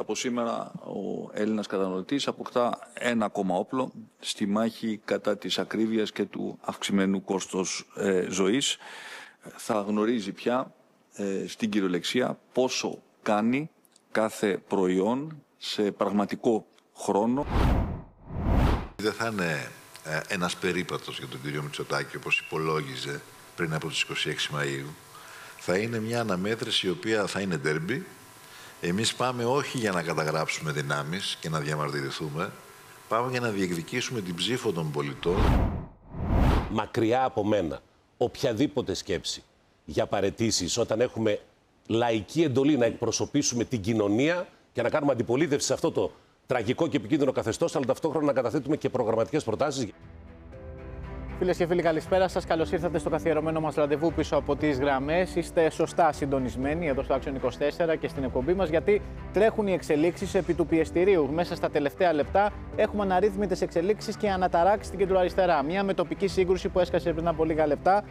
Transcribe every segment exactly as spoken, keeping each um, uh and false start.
από σήμερα ο Έλληνας καταναλωτής αποκτά ένα ακόμα όπλο στη μάχη κατά της ακρίβειας και του αυξημένου κόστος ε, ζωής. Θα γνωρίζει πια ε, στην κυριολεξία πόσο κάνει κάθε προϊόν σε πραγματικό χρόνο. Δεν θα είναι ε, ένας περίπατος για τον κύριο Μητσοτάκη όπως υπολόγιζε πριν από τις είκοσι έξι Μαΐου. Θα είναι μια αναμέτρηση η οποία θα είναι ντέρμπι. Εμείς πάμε όχι για να καταγράψουμε δυνάμεις και να διαμαρτυρηθούμε. Πάμε για να διεκδικήσουμε την ψήφο των πολιτών. Μακριά από μένα οποιαδήποτε σκέψη για παραιτήσεις όταν έχουμε λαϊκή εντολή να εκπροσωπήσουμε την κοινωνία και να κάνουμε αντιπολίτευση σε αυτό το τραγικό και επικίνδυνο καθεστώς, αλλά ταυτόχρονα να καταθέτουμε και προγραμματικές προτάσεις. Φίλες και φίλοι, καλησπέρα σας. Καλώς ήρθατε στο καθιερωμένο μας ραντεβού πίσω από τις γραμμές. Είστε σωστά συντονισμένοι εδώ στο Action είκοσι τέσσερα και στην εκπομπή μας, γιατί τρέχουν οι εξελίξεις επί του πιεστηρίου. Μέσα στα τελευταία λεπτά έχουμε αναρρύθμιτες εξελίξεις και αναταράξεις στην κεντροαριστερά. Μια μετοπική σύγκρουση που έσκασε πριν από λίγα λεπτά.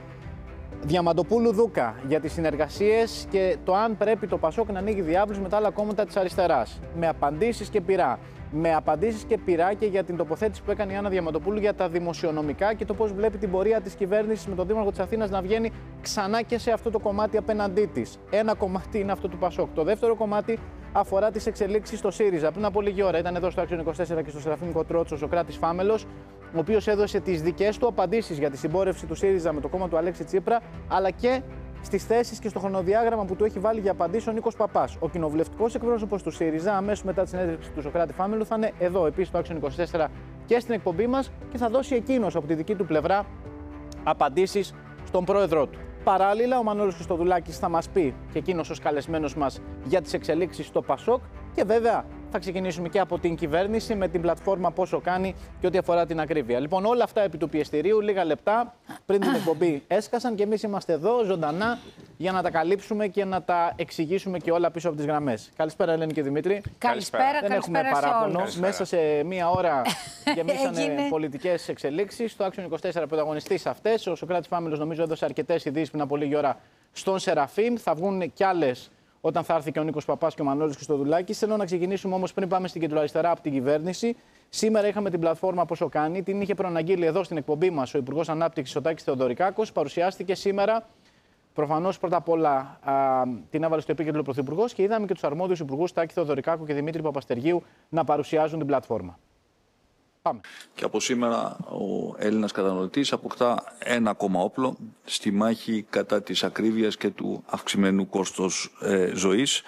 Διαμαντοπούλου-Δούκα για τις συνεργασίες και το αν πρέπει το Πασόκ να ανοίγει διάβλους με τα άλλα κόμματα της αριστεράς. Με απαντήσεις και πειρά. Με απαντήσεις και πειρά και για την τοποθέτηση που έκανε η Άννα Διαμαντοπούλου για τα δημοσιονομικά και το πώς βλέπει την πορεία της κυβέρνησης με τον Δήμαρχο της Αθήνας να βγαίνει ξανά και σε αυτό το κομμάτι απέναντί της. Ένα κομμάτι είναι αυτό του Πασόκ. Το δεύτερο κομμάτι αφορά τις εξελίξεις στο ΣΥΡΙΖΑ. Πριν από λίγη ώρα ήταν εδώ στο Action είκοσι τέσσερα και στο Σεραφείμ Κοτρότσο ο Σωκράτης Φάμελος, ο οποίος έδωσε τις δικές του απαντήσεις για τη συμπόρευση του ΣΥΡΙΖΑ με το κόμμα του Αλέξη Τσίπρα, αλλά και στις θέσεις και στο χρονοδιάγραμμα που του έχει βάλει για απαντήσεις ο Νίκος Παπάς. Ο κοινοβουλευτικός εκπρόσωπος του ΣΥΡΙΖΑ, αμέσως μετά τη συνέντευξη του Σωκράτη Φάμελου, θα είναι εδώ επίσης στο Action είκοσι τέσσερα και στην εκπομπή μας και θα δώσει εκείνος από τη δική του πλευρά απαντήσεις στον πρόεδρό του. Παράλληλα, ο Μανώλης Χριστοδουλάκης θα μας πει και εκείνος ως καλεσμένος μας για τις εξελίξεις στο Πασόκ και βέβαια θα ξεκινήσουμε και από την κυβέρνηση με την πλατφόρμα Πόσο Κάνει και ό,τι αφορά την ακρίβεια. Λοιπόν, όλα αυτά επί του πιεστηρίου, λίγα λεπτά πριν την εκπομπή έσκασαν και εμείς είμαστε εδώ ζωντανά για να τα καλύψουμε και να τα εξηγήσουμε και όλα πίσω από τις γραμμές. Καλησπέρα, Ελένη και Δημήτρη. Καλησπέρα, Δεν καλησπέρα έχουμε παράπονο. καλησπέρα. Μέσα σε μία ώρα γεμίσανε πολιτικές εξελίξεις. Στο Action είκοσι τέσσερα πρωταγωνιστής αυτές. Ο Σωκράτης Φάμελος νομίζω έδωσε αρκετές ειδήσεις πριν από λίγη ώρα στον Σεραφείμ. Θα βγουν κι άλλες όταν θα έρθει και ο Νίκος Παπάς και ο Μανώλης Χριστοδουλάκης. Θέλω να ξεκινήσουμε όμως πριν πάμε στην κεντροαριστερά από την κυβέρνηση. Σήμερα είχαμε την πλατφόρμα Πόσο Κάνει. Την είχε προαναγγείλει εδώ στην εκπομπή μας ο Υπουργός Ανάπτυξης ο Τάκης Θεοδωρικάκος. Παρουσιάστηκε σήμερα. Προφανώς πρώτα απ' όλα α, την έβαλε στο επίκεντρο ο Πρωθυπουργός και είδαμε και τους αρμόδιους υπουργούς Τάκη Θεοδωρικάκου και Δημήτρη Παπαστεργίου να παρουσιάζουν την πλατφόρμα. Πάμε. Και από σήμερα ο Έλληνας καταναλωτής αποκτά ένα ακόμα όπλο στη μάχη κατά της ακρίβειας και του αυξημένου κόστος ε, ζωής.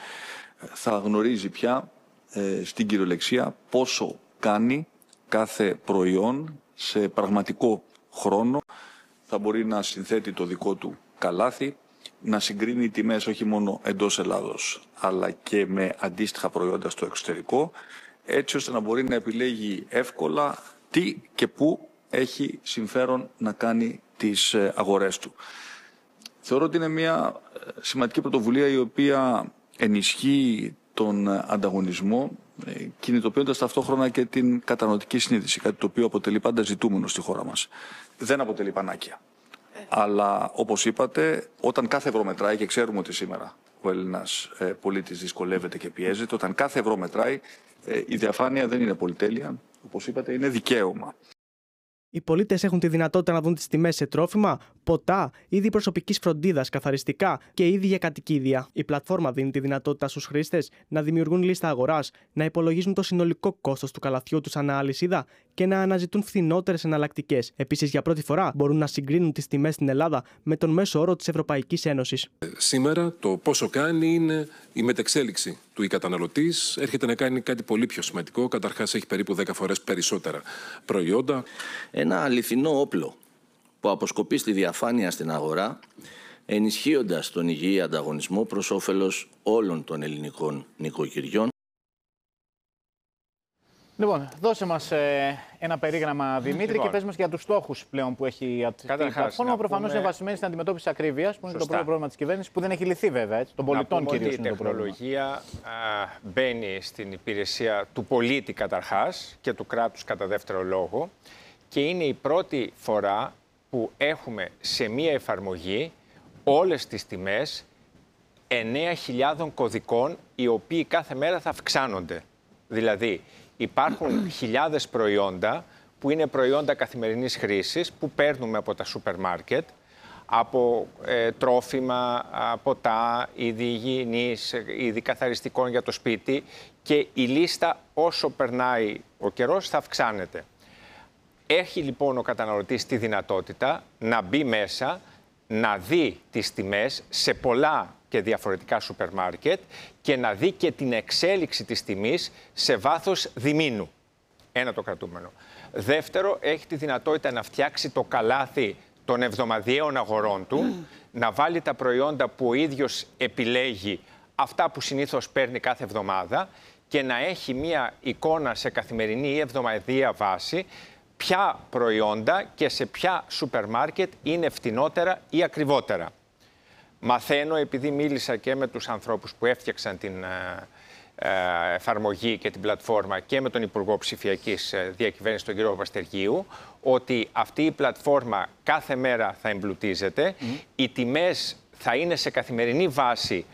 Θα γνωρίζει πια ε, στην κυριολεξία πόσο κάνει κάθε προϊόν σε πραγματικό χρόνο. Θα μπορεί να συνθέτει το δικό του καλάθι, να συγκρίνει τιμές όχι μόνο εντός Ελλάδος αλλά και με αντίστοιχα προϊόντα στο εξωτερικό, έτσι ώστε να μπορεί να επιλέγει εύκολα τι και πού έχει συμφέρον να κάνει τις αγορές του. Θεωρώ ότι είναι μια σημαντική πρωτοβουλία η οποία ενισχύει τον ανταγωνισμό, κινητοποιώντας ταυτόχρονα και την καταναλωτική συνείδηση, κάτι το οποίο αποτελεί πάντα ζητούμενο στη χώρα μας. Δεν αποτελεί πανάκια. Αλλά όπως είπατε, όταν κάθε ευρώ μετράει, και ξέρουμε ότι σήμερα ο Έλληνας ε, πολίτης δυσκολεύεται και πιέζεται, όταν κάθε ευρώ μετράει, ε, η διαφάνεια δεν είναι πολυτέλεια, όπως είπατε, είναι δικαίωμα. Οι πολίτες έχουν τη δυνατότητα να δουν τις τιμές σε τρόφιμα, ποτά, είδη προσωπικής φροντίδας, καθαριστικά και είδη για κατοικίδια. Η πλατφόρμα δίνει τη δυνατότητα στους χρήστες να δημιουργούν λίστα αγοράς, να υπολογίζουν το συνολικό κόστος του καλαθιού τους ανά αλυσίδα και να αναζητούν φθηνότερες εναλλακτικές. Επίσης, για πρώτη φορά μπορούν να συγκρίνουν τις τιμές στην Ελλάδα με τον μέσο όρο της Ευρωπαϊκής Ένωσης. Σήμερα το Πόσο Κάνει είναι η μετεξέλιξη του ή καταναλωτής. Έρχεται να κάνει κάτι πολύ πιο σημαντικό. Καταρχάς, έχει περίπου δέκα φορές περισσότερα προϊόντα. Ένα αληθινό όπλο που αποσκοπεί στη διαφάνεια στην αγορά, ενισχύοντας τον υγιή ανταγωνισμό προς όφελος όλων των ελληνικών νοικοκυριών. Λοιπόν, δώσε μας ε, ένα περίγραμμα, Δημήτρη, λοιπόν, και πες μας για τους στόχους πλέον που έχει αυτή η πλατφόρμα. Προφανώς πούμε... είναι βασισμένη στην αντιμετώπιση της ακρίβειας, που είναι το πρώτο πρόβλημα της κυβέρνησης, που δεν έχει λυθεί βέβαια, έτσι, των πολιτών κυρίως. Η τεχνολογία α, μπαίνει στην υπηρεσία του πολίτη καταρχάς και του κράτους κατά δεύτερο λόγο και είναι η πρώτη φορά που έχουμε σε μία εφαρμογή όλες τις τιμές εννέα χιλιάδες κωδικών, οι οποίοι κάθε μέρα θα αυξάνονται. Δηλαδή, υπάρχουν χιλιάδες προϊόντα που είναι προϊόντα καθημερινής χρήσης, που παίρνουμε από τα σούπερ μάρκετ, από ε, τρόφιμα, ποτά, είδη υγιεινής, είδη καθαριστικών για το σπίτι, και η λίστα όσο περνάει ο καιρός θα αυξάνεται. Έχει λοιπόν ο καταναλωτής τη δυνατότητα να μπει μέσα, να δει τις τιμές σε πολλά και διαφορετικά σούπερ μάρκετ και να δει και την εξέλιξη της τιμής σε βάθος διμήνου. Ένα το κρατούμενο. Δεύτερο, έχει τη δυνατότητα να φτιάξει το καλάθι των εβδομαδιαίων αγορών του, mm. να βάλει τα προϊόντα που ο ίδιος επιλέγει, αυτά που συνήθως παίρνει κάθε εβδομάδα, και να έχει μία εικόνα σε καθημερινή ή εβδομαδιαία βάση ποια προϊόντα και σε ποια σούπερ μάρκετ είναι φτηνότερα ή ακριβότερα. Μαθαίνω, επειδή μίλησα και με τους ανθρώπους που έφτιαξαν την ε, εφαρμογή και την πλατφόρμα και με τον Υπουργό Ψηφιακής Διακυβέρνησης, τον κύριο Παπαστεργίου, ότι αυτή η πλατφόρμα κάθε μέρα θα εμπλουτίζεται, mm. οι τιμές θα είναι σε καθημερινή βάση,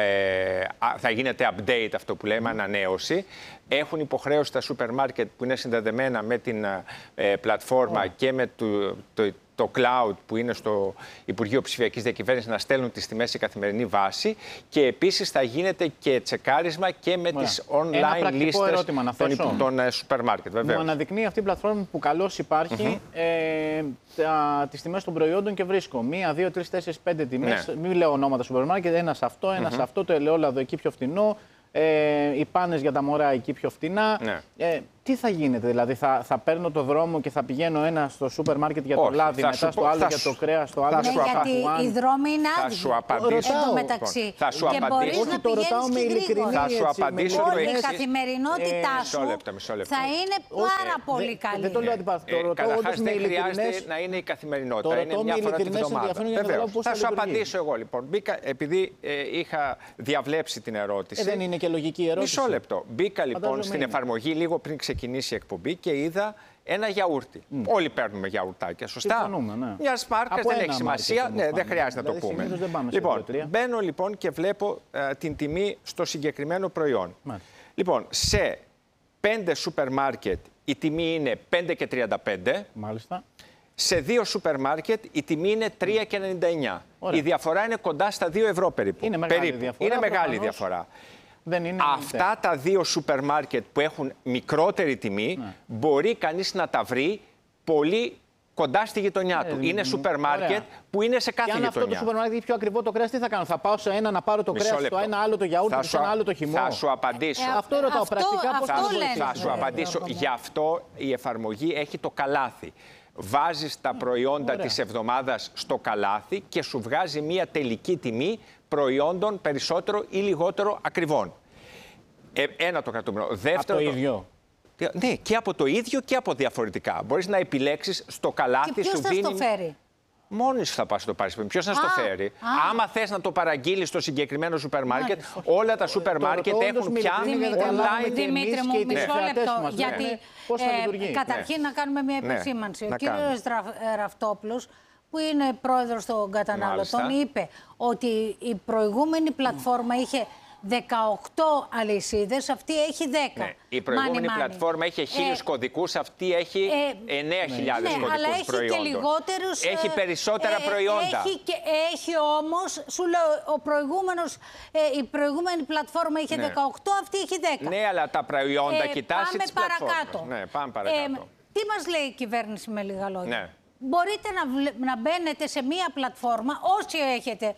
ε, θα γίνεται update, αυτό που λέμε, mm. ανανέωση. Έχουν υποχρέωση τα σούπερ μάρκετ που είναι συνδεδεμένα με την ε, πλατφόρμα mm. και με το, το, το cloud που είναι στο Υπουργείο Ψηφιακής Διακυβέρνησης να στέλνουν τις τιμές σε καθημερινή βάση, και επίσης θα γίνεται και τσεκάρισμα και με Ωραία. τις online λίστες των, των σούπερ μάρκετ. Μου αναδεικνύει αυτή η πλατφόρμα που καλώς υπάρχει mm-hmm. ε, τα, τις τιμές των προϊόντων και βρίσκω μία, δύο, τρεις, τέσσερις, πέντε τιμές. Ναι. Μην λέω ονόματα σούπερ μάρκετ, ένα σε αυτό, ένα mm-hmm. σε αυτό, το ελαιόλαδο εκεί πιο φθηνό. Ε, οι πάνες για τα μωρά εκεί πιο φτηνά. Ναι. Ε, τι θα γίνεται, δηλαδή, θα, θα παίρνω το δρόμο και θα πηγαίνω ένα στο σούπερ μάρκετ για το λάδι, μετά στο άλλο για το κρέας, στο άλλο ναι, για το γιατί οι δρόμοι είναι άδειοι. Θα σου απαντήσω. Εν τω μεταξύ. Θα σου και απαντήσω. μπορείς να πηγαίνεις και γρήγορα. Θα σου απαντήσω το εξής. Η καθημερινότητά σου θα είναι πάρα πολύ καλή. Δεν το λέω αντιπαθητό. Καταρχάς δεν χρειάζεται να είναι η καθημερινότητα. Είναι μια φορά τη βδομάδα. Θα σου απαντήσω εγώ λοιπόν. Επειδή είχα διαβλέψει την ερώτηση. Δεν είναι και λογική ερώτηση. Μισό λεπτό. Μπήκα λοιπόν στην εφαρμογή λίγο πριν ξεκινήσει η εκπομπή και είδα ένα γιαούρτι. Mm. Όλοι παίρνουμε γιαουρτάκια, σωστά. Ναι. Μια μάρκα δεν έχει σημασία, ναι, δεν χρειάζεται να το πούμε. Λοιπόν, μπαίνω λοιπόν και βλέπω uh, την τιμή στο συγκεκριμένο προϊόν. Μάλιστα. Λοιπόν, σε πέντε σούπερ μάρκετ η τιμή είναι πέντε και τριάντα πέντε. Μάλιστα. Σε δύο σούπερ μάρκετ η τιμή είναι τρία και ενενήντα εννιά. Ωραία. Η διαφορά είναι κοντά στα δύο ευρώ περίπου. Είναι μεγάλη περίπου. διαφορά. Είναι μεγάλη διαφορά. Δεν είναι Αυτά μηδέ. τα δύο σούπερ μάρκετ που έχουν μικρότερη τιμή, ναι. μπορεί κανείς να τα βρει πολύ κοντά στη γειτονιά ε, του. Είναι σούπερ μάρκετ που είναι σε κάθε και αν γειτονιά. Αυτό το σούπερ μάρκετ έχει πιο ακριβό το κρέας, τι θα κάνω? Θα πάω σε ένα να πάρω το κρέας, στο ένα άλλο το γιαούρτι, στο ένα άλλο το χυμό. Θα σου απαντήσω. Ε, αυτό ρωτάω αυτό, πρακτικά. Αυτό, πώς αυτό θα, θα σου απαντήσω. Γι' αυτό η εφαρμογή έχει το καλάθι. Βάζεις τα προϊόντα Ωραία. της εβδομάδας στο καλάθι και σου βγάζει μια τελική τιμή προϊόντων περισσότερο ή λιγότερο ακριβών. Ε, ένα το κρατούμενο. Δεύτερο, από το ίδιο. Ναι, και από το ίδιο και από διαφορετικά. Μπορείς να επιλέξεις στο καλάθι και σου δίνει... ποιος θα το φέρει? Μόνοι σου θα πας να το πάρεις. Ποιος να στο φέρει? Α. Άμα θες να το παραγγείλεις στο συγκεκριμένο σούπερ μάρκετ, όλα τα σούπερ μάρκετ έχουν πια online. Δημήτρη μου, μισό λεπτό. Γιατί καταρχήν να κάνουμε μια επισήμανση. Ο κύριος Ραφτόπουλος, που είναι πρόεδρος των καταναλωτών, είπε ότι η προηγούμενη πλατφόρμα είχε δεκαοκτώ αλυσίδες, αυτή έχει δέκα. Ναι. Η προηγούμενη μάνι, πλατφόρμα είχε χίλιους ε, κωδικούς, αυτή έχει ε, εννέα χιλιάδες ναι, κωδικούς αλλά έχει προϊόντων. Και λιγότερους, έχει περισσότερα ε, προϊόντα. Έχει, και, έχει όμως, σου λέω, ο προηγούμενος, ε, η προηγούμενη πλατφόρμα είχε ναι. δεκαοκτώ, αυτή έχει δέκα. Ναι, αλλά τα προϊόντα, ε, κοιτάς τις παρακάτω. Ναι, πάμε παρακάτω. Ε, τι μας λέει η κυβέρνηση με λίγα λόγια? Ναι. Μπορείτε να, να μπαίνετε σε μία πλατφόρμα, όσοι έχετε...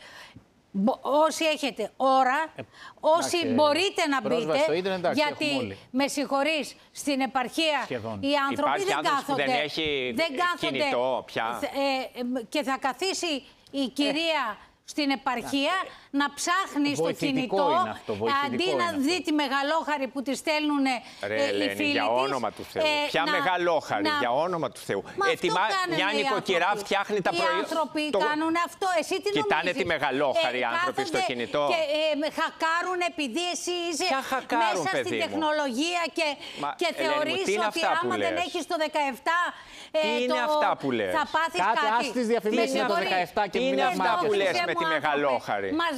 Όσοι έχετε ώρα, ε, όσοι εντάξει, μπορείτε να μπείτε, ίντερνετ, εντάξει, γιατί με συγχωρείς, στην επαρχία σχεδόν. Οι άνθρωποι δεν κάθονται, δεν έχει δεν κάθονται κινητό πια. Ε, και θα καθίσει η κυρία ε. στην επαρχία να, να ψάχνει στο κινητό αυτό, αντί να δει τη μεγαλόχαρη που τη στέλνουν Ρε, οι Ελένη, φίλοι για της. όνομα του Θεού. Ε, Ποια να, μεγαλόχαρη, να, για όνομα του Θεού. Ετοιμα... Μια νοικοκυρά φτιάχνει τα προϊόντα. Οι άνθρωποι το... κάνουν αυτό. Εσύ τι νομίζεις? Κοιτάνε τη μεγαλόχαρη ε, άνθρωποι στο κινητό. Και ε, χακάρουν επειδή εσύ είσαι χακάρουν, μέσα στην τεχνολογία και, και θεωρείς ότι άμα δεν έχεις το δεκαεπτά τι είναι αυτά που λες? Θα πάθεις κάτι. Κάτι άς τις διαφημίσεις για το δεκαεπτά και τι είναι αυτά που λες με τη μεγαλόχαρη? Μας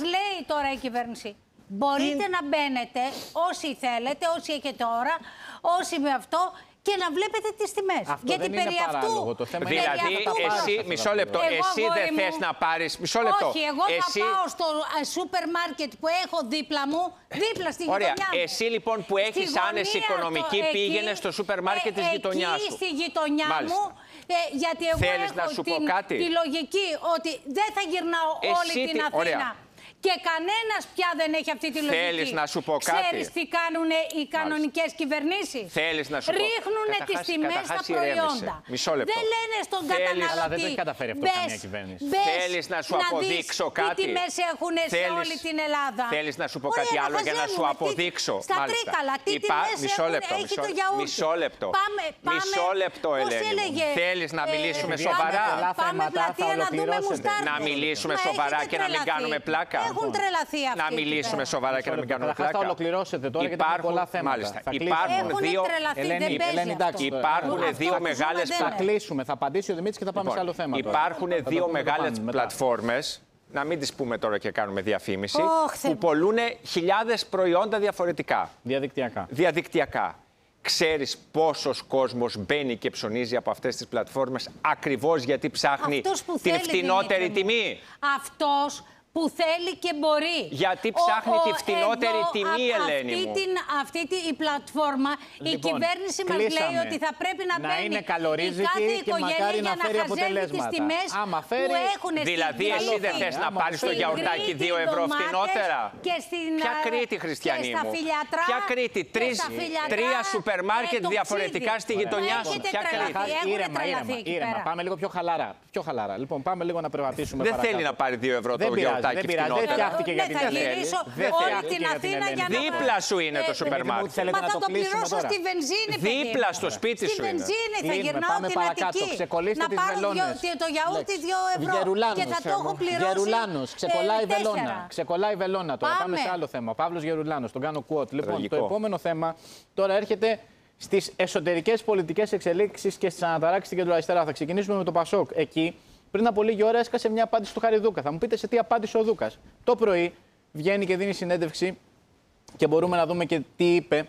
λέει τώρα η κυβέρνηση. Μπορείτε Τι... να μπαίνετε όσοι θέλετε, όσοι έχετε ώρα, όσοι με αυτό. Και να βλέπετε τις τιμές. Αυτό γιατί δεν περί είναι αυτού. Το θέμα δηλαδή, είναι εσύ, μισό λεπτό, εγώ, εσύ δεν μου... θες να πάρεις. Μισό λεπτό. Όχι, εγώ εσύ... θα πάω στο σούπερ μάρκετ που έχω δίπλα μου, δίπλα στη Ωραία. γειτονιά μου. Εσύ λοιπόν που έχεις άνεση οικονομική, το, πήγαινε εκεί, στο σούπερ μάρκετ ε, της γειτονιάς σου. Εκεί στη γειτονιά Μάλιστα. μου. Ε, γιατί εγώ Θέλεις έχω να σου την, πω κάτι? τη λογική ότι δεν θα γυρνάω εσύ όλη την τι... Αθήνα. Ωραία. Και κανένας πια δεν έχει αυτή τη λογική. Θέλεις να σου πω κάτι? Ξέρεις τι κάνουν οι κανονικές κυβερνήσεις? Θέλεις να σου πω. Ρίχνουν τις τιμές στα προϊόντα. Μισό λεπτό. Δεν λένε στον Θέλεις... καταναλωτή. Αλλά δεν το έχει καταφέρει αυτό μπες, καμία κυβέρνηση. Μπες, Θέλεις να σου να αποδείξω δεις κάτι? Τι τιμές έχουν Θέλεις... σε όλη την Ελλάδα. Θέλεις να σου πω Ωραία, κάτι να άλλο για να σου αποδείξω? Στα Τρίκαλα, τι Υπά... τιμές μισό έχουν, λεπτό, έχει μισό... το γιαούρτι. Μισό λεπτό. Πάμε, πάμε. Μισό λεπτό, Ελένη. Θέλεις να μιλήσουμε σοβαρά? Πάμε πλατεία να δούμε μουστάρδες. Να μιλήσουμε σοβαρά και να μην κάνουμε πλάκα? Έχουν τρελαθεί αυτοί. Να μιλήσουμε σοβαρά και να μην κάνουμε πλάκα. Θα ολοκληρώσετε τώρα γιατί υπάρχουν πολλά θέματα. Μάλιστα. Υπάρχουν δύο, Ελένη, Ελένη, εντάξει, υπάρχουν δύο μεγάλες... Θα κλείσουμε, θα απαντήσει ο Δημήτρης και θα πάμε λοιπόν, σε άλλο θέμα. Υπάρχουν τώρα. δύο μεγάλες πλατφόρμες, να μην τις πούμε τώρα και κάνουμε διαφήμιση, oh, που πολλούν χιλιάδες προϊόντα διαφορετικά. Διαδικτυακά. Διαδικτυακά. Ξέρεις πόσος κόσμος μπαίνει και ψωνίζει από αυτές τις πλατφόρμες ακριβώς γιατί ψάχνει την φτηνότερη τιμή? Αυτός που θέλει και μπορεί. Γιατί ψάχνει ο, τη φτηνότερη εδώ, τιμή, α, Ελένη αυτή μου. Την, αυτή τη, η πλατφόρμα, λοιπόν, η κυβέρνηση μας λέει ότι θα πρέπει να, να μπαίνει είναι καλορίζικη και μακάρι να φέρει αποτελέσματα. Τις τιμές φέρει... που έχουν δηλαδή εσύ δεν θες να πάρεις το γιαουρτάκι δύο ευρώ φτηνότερα? Ποια Κρήτη, Χριστιανή μου? Ποια Κρήτη? Τρία σούπερ μάρκετ διαφορετικά στη γειτονιά σου. Ποια Κρήτη? Ήρεμα, ήρεμα. Πάμε λίγο πιο χαλαρά. Πιο χαλαρά. Λοιπόν, πάμε λίγο να περπατήσουμε. Δεν θέλει να πάρει δύο ευρώ το γιαουρτάκι φτηνότερα. Δεν θα γυρίσω όλη την Αθήνα για να... Δίπλα σου είναι το σούπερ μάρκετ. Μα θα το πληρώσω στη βενζίνη, παιδί. Δίπλα στο σπίτι σου είναι. Στη βενζίνη θα γυρνάω την Αττική. Να πάρω το γιαούρτι δύο ευρώ και θα το έχω πληρώσει. Γερουλάνος, ξεκολλάει βελόνα. Ξεκολλάει βελόνα τώρα. Πάμε σε άλλο θέμα. Παύλος Γερουλάνος, τον κάνω quote. Λοιπόν, το επόμενο θέμα τώρα έρχεται στις εσωτερικές πολιτικές εξελίξεις και στις αναταράξεις στην κεντροαριστερά. Θα ξεκινήσουμε με το Πασόκ. Εκεί πριν από λίγη ώρα έσκασε μια απάντηση του Χαριδούκα. Θα μου πείτε σε τι απάντησε ο Δούκας. Το πρωί βγαίνει και δίνει συνέντευξη και μπορούμε να δούμε και τι είπε.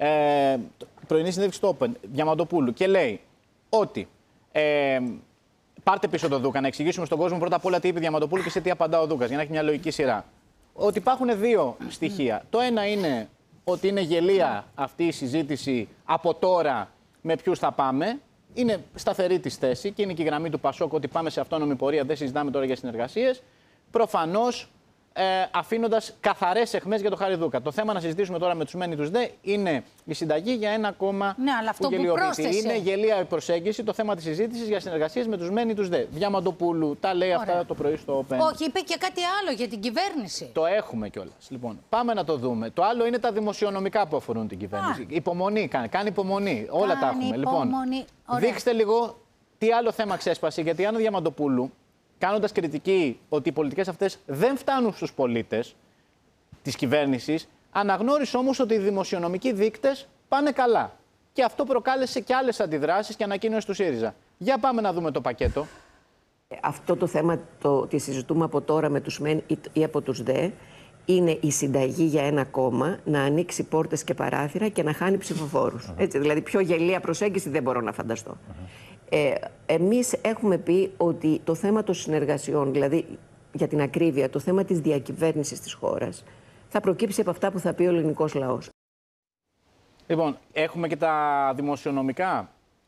Ε, πρωινή συνέντευξη στο Open, Διαμαντοπούλου. Και λέει ότι ε, πάρτε πίσω τον Δούκα, να εξηγήσουμε στον κόσμο πρώτα απ' όλα τι είπε Διαμαντοπούλου και σε τι απαντά ο Δούκας, για να έχει μια λογική σειρά. Ότι υπάρχουν δύο στοιχεία. Το ένα είναι ότι είναι γελία αυτή η συζήτηση από τώρα με ποιους θα πάμε. Είναι σταθερή τη θέση και είναι και η γραμμή του Πασόκ ότι πάμε σε αυτόνομη πορεία, δεν συζητάμε τώρα για συνεργασίες. Προφανώς ε, αφήνοντας καθαρές αιχμές για το Χαριδούκα. Το θέμα να συζητήσουμε τώρα με τους μεν ή τους δε είναι η συνταγή για ένα κόμμα ναι, αλλά αυτό που γελιοποιείται. Είναι γελία η προσέγγιση το θέμα της συζήτησης για συνεργασίες με τους μεν ή τους δε. Διαμαντοπούλου τα λέει Ωραία. αυτά το πρωί στο Open. Όχι, είπε και κάτι άλλο για την κυβέρνηση. Το έχουμε κιόλας. Λοιπόν, πάμε να το δούμε. Το άλλο είναι τα δημοσιονομικά που αφορούν την κυβέρνηση. Α. Υπομονή κάνει. Κάνει υπομονή. Όλα κάνει τα έχουμε. Υπομονή. Λοιπόν, Ωραία. δείξτε λίγο τι άλλο θέμα ξέσπασε. Γιατί αν ο Διαμαντοπούλου, κάνοντας κριτική ότι οι πολιτικές αυτές δεν φτάνουν στους πολίτες της κυβέρνησης, αναγνώρισε όμως ότι οι δημοσιονομικοί δείκτες πάνε καλά. Και αυτό προκάλεσε και άλλες αντιδράσεις και ανακοίνωση του ΣΥΡΙΖΑ. Για πάμε να δούμε το πακέτο. Αυτό το θέμα το ότι συζητούμε από τώρα με τους ΜΕΝ ή από τους ΔΕ είναι η συνταγή για ένα κόμμα να ανοίξει πόρτες και παράθυρα και να χάνει ψηφοφόρους. Uh-huh. Έτσι, δηλαδή πιο γελία προσέγγιση δεν μπορώ να φανταστώ. Uh-huh. Ε, εμείς έχουμε πει ότι το θέμα των συνεργασιών, δηλαδή για την ακρίβεια, το θέμα της διακυβέρνησης της χώρας, θα προκύψει από αυτά που θα πει ο ελληνικός λαός. Λοιπόν, έχουμε και τα δημοσιονομικά.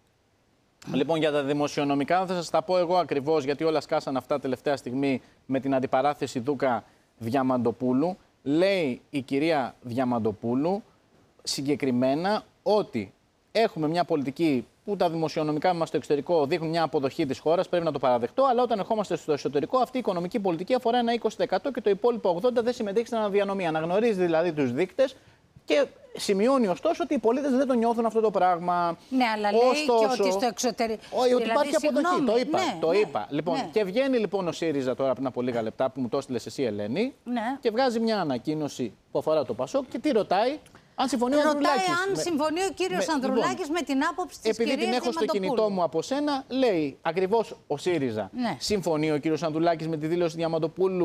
Λοιπόν, για τα δημοσιονομικά θα σας τα πω εγώ ακριβώς, γιατί όλα σκάσαν αυτά τελευταία στιγμή με την αντιπαράθεση Δούκα Διαμαντοπούλου. Λέει η κυρία Διαμαντοπούλου συγκεκριμένα ότι έχουμε μια πολιτική που τα δημοσιονομικά μας στο εξωτερικό δείχνουν μια αποδοχή της χώρας, πρέπει να το παραδεχτώ, αλλά όταν ερχόμαστε στο εσωτερικό, αυτή η οικονομική πολιτική αφορά ένα είκοσι τοις εκατό και το υπόλοιπο ογδόντα τοις εκατό δεν συμμετέχει στην αναδιανομή. Αναγνωρίζει δηλαδή τους δείκτες και σημειώνει ωστόσο ότι οι πολίτες δεν το νιώθουν αυτό το πράγμα. Ναι, αλλά λέει ωστόσο, και ότι στο εξωτερικό. Όχι, ότι υπάρχει αποδοχή. Συγγνώμη. Το είπα. Ναι, το ναι, είπα. Λοιπόν, ναι. Και βγαίνει λοιπόν ο ΣΥΡΙΖΑ τώρα πριν από λίγα λεπτά που μου το έστειλες εσύ, Ελένη, ναι. και βγάζει μια ανακοίνωση που αφορά το Πασόκ και τι ρωτάει. Αν συμφωνεί ο Ανδρουλάκης. Ρωτάει αν με... συμφωνεί ο κύριος με... Ανδρουλάκης λοιπόν, με την άποψη της επειδή κυρίας την έχω στο κινητό μου από σένα, λέει ακριβώς ο ΣΥΡΙΖΑ. Ναι. Συμφωνεί ο κύριος Ανδρουλάκης με τη δήλωση Διαμαντοπούλου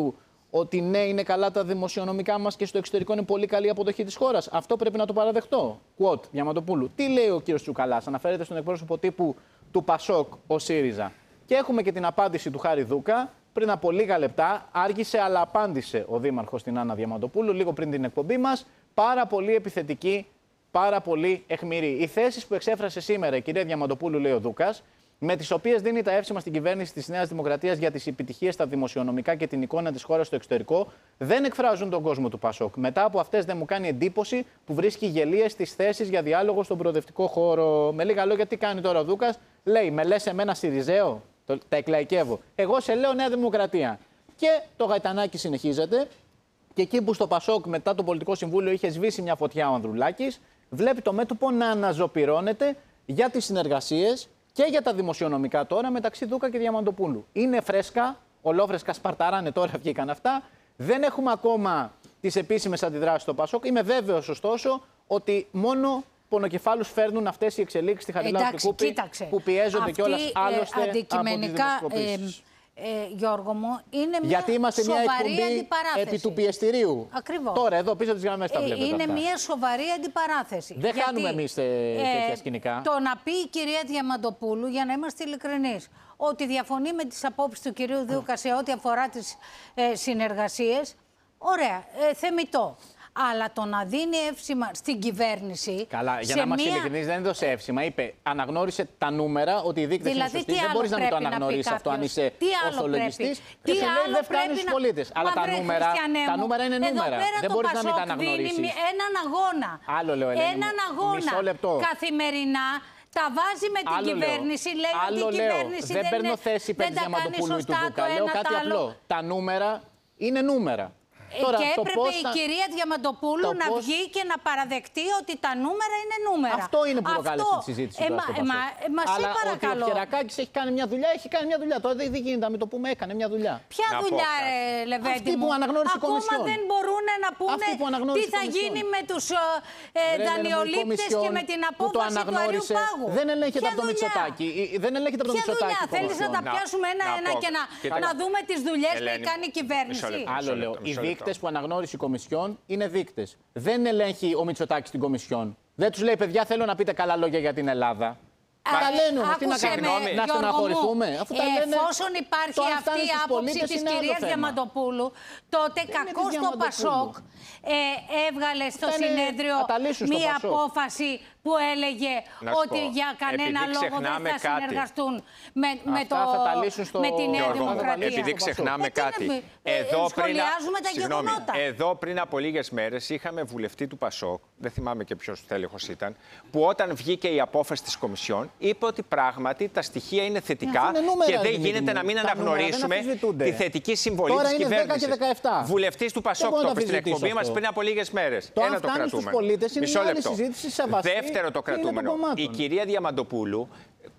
ότι ναι, είναι καλά τα δημοσιονομικά μας και στο εξωτερικό είναι πολύ καλή η αποδοχή της χώρας. Αυτό πρέπει να το παραδεχτώ. Quote, Διαμαντοπούλου. Τι λέει ο κύριος Τσουκαλάς, αναφέρεται στον εκπρόσωπο τύπου του Πασόκ, ο ΣΥΡΙΖΑ. Και έχουμε και την απάντηση του Χάρη Δούκα. Πριν από λίγα λεπτά, άργησε, αλλά απάντησε ο Δήμαρχος στην Άννα Διαμαντοπούλου, λίγο πριν την εκπομπή μας. Πάρα πολύ επιθετική, πάρα πολύ αιχμηρή. Οι θέσεις που εξέφρασε σήμερα η κυρία Διαμαντοπούλου, λέει ο Δούκας, με τις οποίες δίνει τα εύσημα στην κυβέρνηση της Νέας Δημοκρατίας για τις επιτυχίες στα δημοσιονομικά και την εικόνα της χώρας στο εξωτερικό, δεν εκφράζουν τον κόσμο του Πασόκ. Μετά από αυτές δεν μου κάνει εντύπωση που βρίσκει γελίες στις θέσεις για διάλογο στον προοδευτικό χώρο. Με λίγα λόγια, τι κάνει τώρα ο Δούκας? Λέει, με λες εμένα Συριζέο, το, τα εκλαϊκεύω. Εγώ σε λέω Νέα Δημοκρατία. Και το γαϊτανάκι συνεχίζεται. Και εκεί που στο Πασόκ μετά το Πολιτικό Συμβούλιο είχε σβήσει μια φωτιά ο Ανδρουλάκης, βλέπει το μέτωπο να αναζωπυρώνεται για τις συνεργασίες και για τα δημοσιονομικά τώρα μεταξύ Δούκα και Διαμαντοπούλου. Είναι φρέσκα, ολόφρεσκα, σπαρταράνε τώρα, βγήκαν αυτά. Δεν έχουμε ακόμα τις επίσημες αντιδράσεις στο Πασόκ. Είμαι βέβαιος, ωστόσο, ότι μόνο πονοκεφάλους φέρνουν αυτές οι εξελίξεις στη Χαριλάου και Κούπη, που πιέζονται κιόλας άλλωστε ε, αντικειμενικά, από τις δημοσκοπήσεις. Ε, Γιώργο μου, είναι μια Γιατί είμαστε σοβαρή μια εκπομπή αντιπαράθεση. επί του πιεστηρίου. Ακριβώς. Τώρα, εδώ πίσω τις γραμμές τα βλέπετε. Είναι αυτά. μια σοβαρή αντιπαράθεση. Δεν Γιατί, κάνουμε εμείς ε, τέτοια σκηνικά. Το να πει η κυρία Διαμαντοπούλου, για να είμαστε ειλικρινείς, ότι διαφωνεί με τις απόψεις του κυρίου Δούκα σε ό,τι αφορά τις ε, συνεργασίες, ωραία, ε, θεμιτό. Αλλά το να δίνει εύσημα στην κυβέρνηση. Καλά, για να είμαστε μια... ειλικρινείς, δεν έδωσε εύσημα. Είπε, αναγνώρισε τα νούμερα, ότι οι δείκτες δηλαδή, είναι σωστοί. Δεν μπορείς να μην το αναγνωρίσεις αυτό, αν είσαι ορθολογιστής. Τι και άλλο δεν πρέπει στους να... πολίτες. Αλλά τα νούμερα, τα νούμερα είναι νούμερα. Δεν μπορείς να μην τα αναγνωρίσεις. Δίνει έναν αγώνα. Άλλο λέω, Ελένη. Έναν αγώνα καθημερινά. Τα βάζει με την άλλο κυβέρνηση, λέω. λέει άλλο ότι η λέω. κυβέρνηση δεν, δεν, παίρνω είναι, θέση δεν τα κάνει σωστά το ένα λέω το κάτι άλλο. απλό. Τα νούμερα είναι νούμερα. Τώρα, και έπρεπε η θα... κυρία Διαμαντοπούλου να πώς... βγει και να παραδεχτεί ότι τα νούμερα είναι νούμερα. Αυτό είναι που προκάλεσε τη συζήτηση. Ε, μα, ε, μα, ε, μα σε παρακαλώ. Ότι ο Πιερακάκης έχει κάνει μια δουλειά, έχει κάνει μια δουλειά. Τώρα δεν γίνεται να μην το πούμε, έκανε μια δουλειά. Ποια να δουλειά, πω, ρε, Λεβέντη αυτή μου. που αναγνώρισε η Κομισιόν. Ακόμα δεν μπορούν να πούνε τι θα γίνει με τους ε, δανειολήπτες και με την απόφαση του Αριού Πάγου. Δεν ελέγχεται από το Μητσοτάκη. Δεν ελέγχεται από το Μητσοτάκη. Ποια δουλειά, θέλεις να τα πιάσουμε ένα-ένα και να δούμε τις δουλειές που κάνει η κυβέρνηση. Άλλο λέω. Οι δείκτες που αναγνώρισε η Κομισιόν είναι δείκτες. Δεν ελέγχει ο Μητσοτάκης την Κομισιόν. Δεν τους λέει, παιδιά, θέλω να πείτε καλά λόγια για την Ελλάδα. Τα λένε, τι να κάνουμε, να στεναχωρηθούμε. Αφού τα λένε, εφόσον υπάρχει αυτή η άποψη της κυρίας Διαμαντοπούλου, τότε κακώς το Πασόκ ε, έβγαλε στο Ήτανε, συνέδριο μία απόφαση που έλεγε ότι πω, για κανένα λόγο δεν θα κάτι. συνεργαστούν με, με, το, στο... με τη Νέα Δημοκρατία. Επειδή ξεχνάμε κάτι. Εδώ πριν, τα συγγνώμη, εδώ πριν από λίγες μέρες είχαμε βουλευτή του Πασόκ, δεν θυμάμαι και ποιος τέλεχος ήταν, που όταν βγήκε η απόφαση της Κομισιόν είπε ότι πράγματι τα στοιχεία είναι θετικά και δεν γίνεται να μην αναγνωρίσουμε τη θετική συμβολή της κυβέρνησης. Βουλευτής του Πασόκ το είπε στην εκπομπή μας πριν από λίγες μέρες. Ένα το κρατούμενο. Μισό λεπτό. Δεύτερο το κρατούμενο. Η κυρία Διαμαντοπούλου.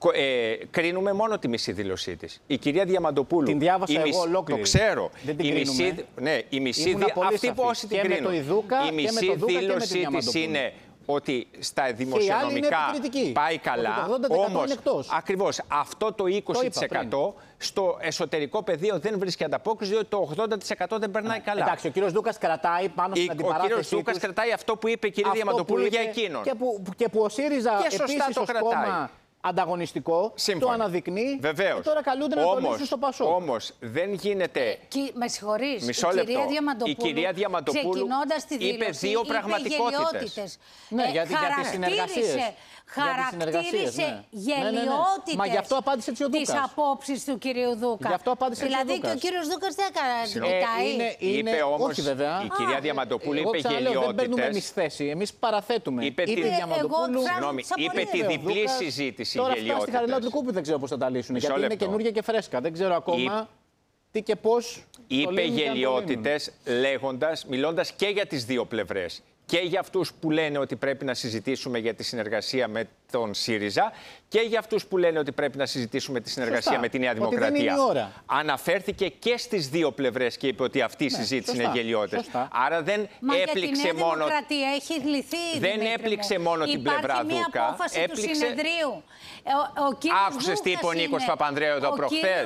Ε, κρίνουμε μόνο τη μισή δήλωσή της. Η κυρία Διαμαντοπούλου. Την διάβασα η εγώ μισή, ολόκληρη. Το ξέρω. Δεν την η μισή, ναι, η μισή δι... Αυτή που όσοι την κρίνουν. Η μισή δήλωσή της είναι ότι στα δημοσιονομικά πάει καλά. Όμως, ακριβώς αυτό το είκοσι τοις εκατό στο εσωτερικό πεδίο δεν βρίσκει ανταπόκριση, διότι το ογδόντα τοις εκατό δεν περνάει καλά. Εντάξει, ο κύριος Δούκας κρατάει πάνω στην αντιπαράθεση. Ο κύριος Δούκας κρατάει αυτό που είπε η κυρία Διαμαντοπούλου για εκείνον. Και που, και που ο ΣΥΡΙΖΑ επίσης ως κόμμα ανταγωνιστικό, σύμφωνα. Το αναδεικνύει. Βεβαίως. Και τώρα καλούνται να το λύσουν στο Πασόκ. Όμως δεν γίνεται. Κι, με συγχωρείς. Μισό η λεπτό. Κυρία Διαμαντοπούλου, η κυρία Διαμαντοπούλου ξεκινώντας τη δήλωση, είπε δύο πραγματικότητες. Ναι, ε, γιατί για τις συνεργασίες. Χαρακτήρισε ναι. γελιότητες Μα γι' αυτό απάντησε έτσι ο Δούκας. Τις απόψεις του κυρίου Δούκα. Γι' αυτό απάντησε έτσι δηλαδή ο Δούκας. και ο κύριος Δούκας δεν έκανε. Ε, είναι, είναι, είπε όμως, όχι βέβαια. η κυρία Διαμαντοπούλου είπε γελιότητες. Δεν παίρνουμε εμείς θέση, εμείς παραθέτουμε. Είπε, είπε τη Διαμαντοπούλου. Συγγνώμη, είπε τη διπλή συζήτηση γελιότητες. γελιότητες. Τώρα στη Χαριλάου του Κούπη δεν ξέρω πώς θα τα λύσουν. Γιατί είναι καινούργια και φρέσκα. Δεν ξέρω ακόμα τι και πώς. Είπε γελιότητες λέγοντας, μιλώντας και για τις δύο πλευρές. και για αυτούς που λένε ότι πρέπει να συζητήσουμε για τη συνεργασία με τον ΣΥΡΙΖΑ και για αυτούς που λένε ότι πρέπει να συζητήσουμε τη συνεργασία σωστά. με τη Νέα Δημοκρατία. Ότι δεν είναι η ώρα. Αναφέρθηκε και στις δύο πλευρές και είπε ότι αυτή η ναι, συζήτηση σωστά, είναι γελιότητες. Άρα δεν Μα έπληξε για τη Νέα μόνο. Δημοκρατία έχει λυθεί. Δεν έπληξε μόνο την πλευρά Δούκα. Υπάρχει μια απόφαση έπληξε... του συνεδρίου. Ο, ο άκουσες τι είπε ο Νίκος Παπανδρέου εδώ προχθές.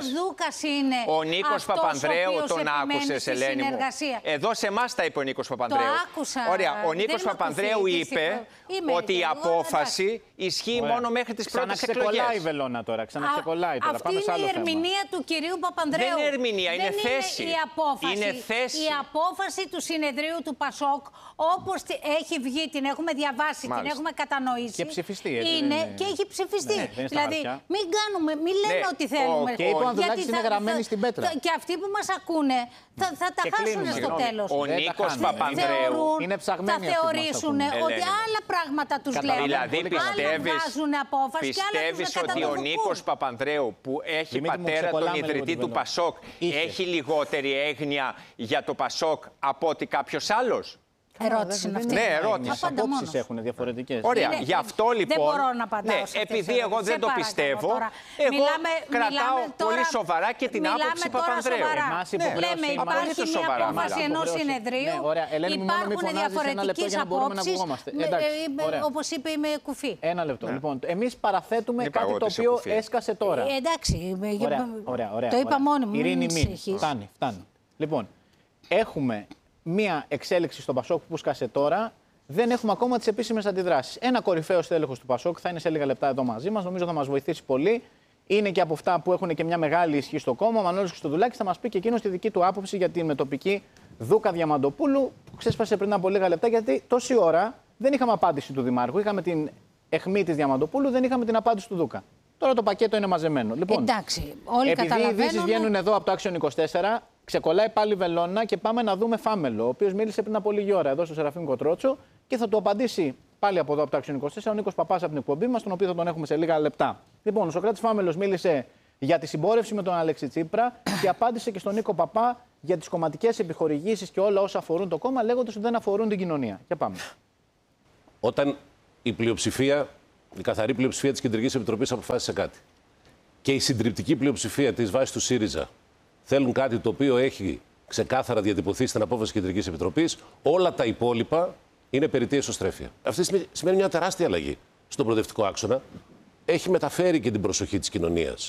Ο Νίκος Παπανδρέου τον άκουσες, Ελένη μου. Εδώ σε εμάς τα είπε ο Νίκος Παπανδρέου. Ωραία, ο Νίκος Παπανδρέου είπε ότι η απόφαση ισχύει μόνο μέχρι τις πρώτες εκλογές. Ξαναξεκολλάει η βελόνα τώρα. Ξαναξεκολλάει τώρα. Αυτή είναι η ερμηνεία του κυρίου Παπανδρέου. Δεν είναι ερμηνεία, είναι θέση. Είναι η απόφαση. Είναι θέση. Η απόφαση του συνεδρίου του Πασόκ, όπως έχει βγει, την έχουμε διαβάσει, Μάλιστα. την έχουμε κατανοήσει. Και ψηφιστεί. Έτσι, είναι είναι... και έχει ψηφιστεί. Ναι, δηλαδή, μην κάνουμε, μην λένε ναι, ότι θέλουμε. Και είπε ο Ανδρουλάκης είναι γραμμένη στην πέτρα. Και αυτοί που μας ακούνε θα, θα τα χάσουν στο τέλος. Ο Νίκος Παπανδρέου είναι θα θεωρήσουν ότι άλλα πράγματα τους λένε. Δηλαδή πιστεύεις, πιστεύεις ότι ο Νίκος Παπανδρέου που έχει πατέρα τον ιδρυτή του Πασόκ έχει λιγότερη έγνοια για το Πασόκ από ότι κάποιος άλλος? Ερώτηση είναι αυτή. Ναι, ερώτηση. Οι απόψεις έχουν διαφορετικές. Ωραία, είναι, γι' αυτό λοιπόν. Δεν μπορώ να απαντάω. Ναι, επειδή εγώ δεν το πιστεύω, τώρα. εγώ μιλάμε, κρατάω μιλάμε πολύ τώρα, σοβαρά και την άποψη Παπανδρέου. Ναι, λέμε, υπάρχει μια απόφαση ενός συνεδρίου. Υπάρχουν διαφορετικές απόψεις. Όπως είπε, είμαι κουφή. Ένα λεπτό. Λοιπόν, εμείς παραθέτουμε κάτι το οποίο έσκασε τώρα. Εντάξει, το είπα μόνη μου. Ειρήνη, μη. Φτάνει, φτάνει. Λοιπόν, έχουμε μία εξέλιξη στο Πασόκ που σκάσε τώρα. Δεν έχουμε ακόμα τις επίσημες αντιδράσεις. Ένα κορυφαίο στέλεχος του Πασόκ θα είναι σε λίγα λεπτά εδώ μαζί μας. Νομίζω θα μας βοηθήσει πολύ. Είναι και από αυτά που έχουν και μια μεγάλη ισχύ στο κόμμα. Ο Μανώλης Χρυστοδουλάκης θα μας πει και εκείνος τη δική του άποψη για τη μετοπική Δούκα Διαμαντοπούλου που ξέσπασε πριν από λίγα λεπτά. Γιατί τόση ώρα δεν είχαμε απάντηση του Δημάρχου. Είχαμε την αιχμή της Διαμαντοπούλου, δεν είχαμε την απάντηση του Δούκα. Τώρα το πακέτο είναι μαζεμένο. Λοιπόν, εντάξει, όλοι επειδή οι ειδήσεις βγαίνουν εδώ από το Action είκοσι τέσσερα, ξεκολλάει πάλι βελόνα και πάμε να δούμε Φάμελο, ο οποίος μίλησε πριν από λίγη ώρα εδώ στο Σεραφείμ Κοτρότσο και θα του απαντήσει πάλι από εδώ από το Action είκοσι τέσσερα ο Νίκος Παπάς από την εκπομπή μας, τον οποίο θα τον έχουμε σε λίγα λεπτά. Λοιπόν, ο Σωκράτης Φάμελος μίλησε για τη συμπόρευση με τον Αλέξη Τσίπρα και απάντησε και στον Νίκο Παπά για τις κομματικές επιχορηγήσεις και όλα όσα αφορούν το κόμμα, λέγοντας ότι δεν αφορούν την κοινωνία. Και πάμε. Όταν η πλειοψηφία, η καθαρή πλειοψηφία της Κεντρικής Επιτροπής αποφάσισε κάτι και η συντριπτική πλειοψηφία της βάσης του ΣΥΡΙΖΑ θέλουν κάτι το οποίο έχει ξεκάθαρα διατυπωθεί στην απόφαση της Κεντρικής Επιτροπής, όλα τα υπόλοιπα είναι περιττή εσωστρέφεια. Αυτή σημαίνει μια τεράστια αλλαγή στον προοδευτικό άξονα. Έχει μεταφέρει και την προσοχή της κοινωνίας